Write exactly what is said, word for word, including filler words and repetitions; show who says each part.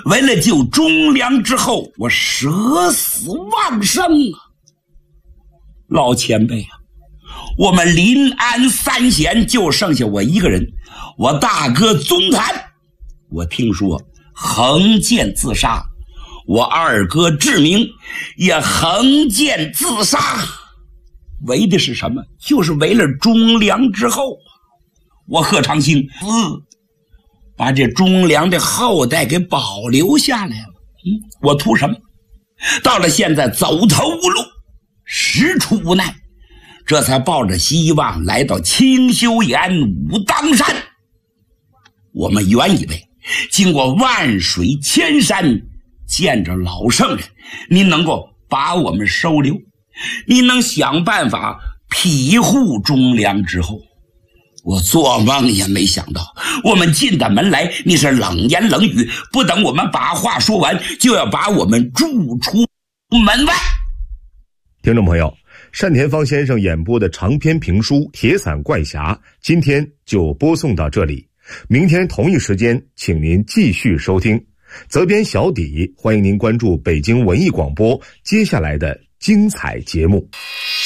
Speaker 1: 为了救忠良之后，我舍死忘生啊！老前辈啊，我们临安三贤就剩下我一个人，我大哥宗谭，我听说横剑自杀，我二哥志明也横剑自杀，为的是什么？就是为了忠良之后。我贺长兴嗯，把这忠良的后代给保留下来了。嗯，我图什么？到了现在走投无路，实出无奈，这才抱着希望来到清修岩武当山。我们原以为经过万水千山，见着老圣人，您能够把我们收留，您能想办法庇护忠良之后。我做梦也没想到，我们进的门来，你是冷言冷语，不等我们把话说完，就要把我们逐出门外。
Speaker 2: 听众朋友，单田芳先生演播的长篇评书《铁伞怪侠》今天就播送到这里，明天同一时间请您继续收听。责编小底，欢迎您关注北京文艺广播接下来的精彩节目。